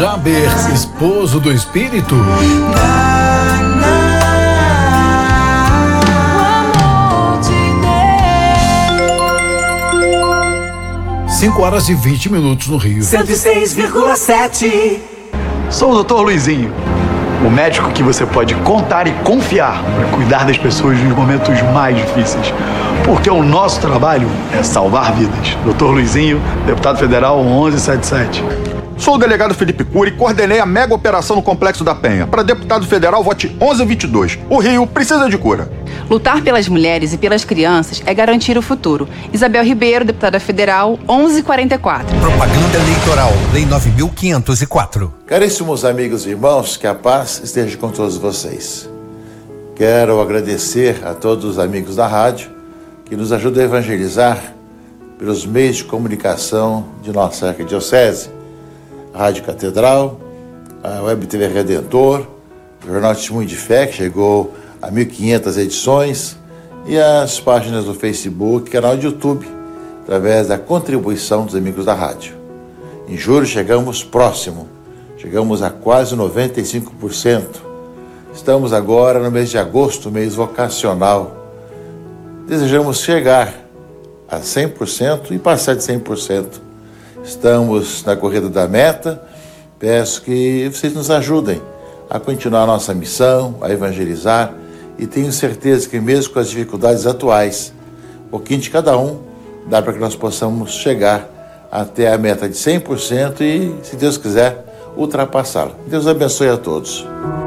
Jaber, esposo do Espírito. 5h20 no Rio. 106,7. Sou o Dr. Luizinho, o médico que você pode contar e confiar para cuidar das pessoas nos momentos mais difíceis. Porque o nosso trabalho é salvar vidas. Dr. Luizinho, deputado federal 1177. Sou o delegado Felipe Cury e coordenei a mega operação no Complexo da Penha. Para deputado federal, vote 1122. O Rio precisa de cura. Lutar pelas mulheres e pelas crianças é garantir o futuro. Isabel Ribeiro, deputada federal, 1144. Propaganda eleitoral, Lei 9.504. Caríssimos amigos e irmãos, que a paz esteja com todos vocês. Quero agradecer a todos os amigos da rádio que nos ajudam a evangelizar pelos meios de comunicação de nossa arquidiocese. A Rádio Catedral, a Web TV Redentor, o Jornal Testemunho de Fé, que chegou a 1.500 edições, e as páginas do Facebook, canal de YouTube, através da contribuição dos amigos da rádio. Em julho chegamos próximo, chegamos a quase 95%. Estamos agora no mês de agosto, mês vocacional. Desejamos chegar a 100% e passar de 100%. Estamos na corrida da meta. Peço que vocês nos ajudem a continuar a nossa missão, a evangelizar, e tenho certeza que mesmo com as dificuldades atuais, um pouquinho de cada um, dá para que nós possamos chegar até a meta de 100% e, se Deus quiser, ultrapassá-la. Deus abençoe a todos.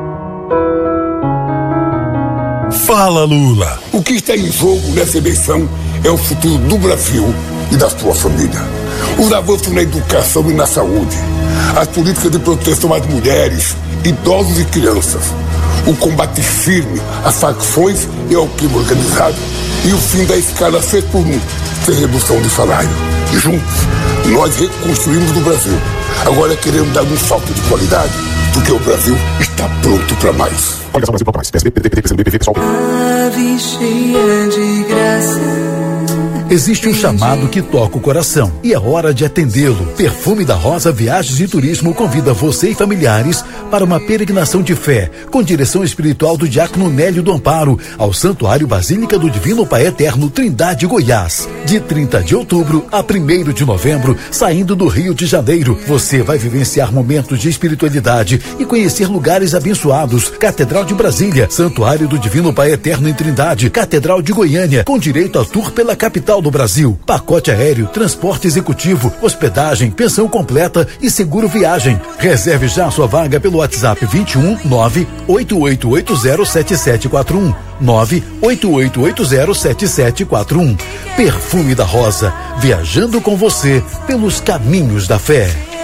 Fala, Lula! O que está em jogo nessa eleição é o futuro do Brasil e da sua família. Os avanços na educação e na saúde, as políticas de proteção às mulheres, idosos e crianças, o combate firme às facções e ao crime organizado e o fim da escala 6x1, sem redução de salário. E juntos, nós reconstruímos o Brasil. Agora queremos dar um salto de qualidade, porque o Brasil está pronto para mais. Ave cheia de graça. Existe um chamado que toca o coração e é hora de atendê-lo. Perfume da Rosa Viagens e Turismo convida você e familiares para uma peregrinação de fé com direção espiritual do diácono Nélio do Amparo ao Santuário Basílica do Divino Pai Eterno, Trindade, Goiás. De 30 de outubro a 1º de novembro, saindo do Rio de Janeiro, você vai vivenciar momentos de espiritualidade e conhecer lugares abençoados. Catedral de Brasília, Santuário do Divino Pai Eterno em Trindade, Catedral de Goiânia, com direito a tour pela capital do Brasil, pacote aéreo, transporte executivo, hospedagem, pensão completa e seguro viagem. Reserve já sua vaga pelo WhatsApp 21 988807741 988807741. Perfume da Rosa, viajando com você pelos caminhos da fé.